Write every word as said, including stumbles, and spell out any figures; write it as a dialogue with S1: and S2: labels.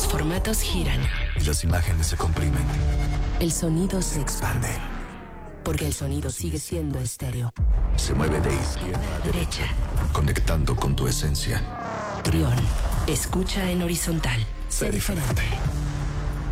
S1: Los formatos giran.
S2: Y las imágenes se comprimen.
S1: El sonido se expande.
S2: Expande.
S1: Porque el sonido sigue siendo estéreo.
S2: Se mueve de izquierda a derecha, conectando con tu esencia.
S1: Trión. Escucha en horizontal.
S2: Sé diferente.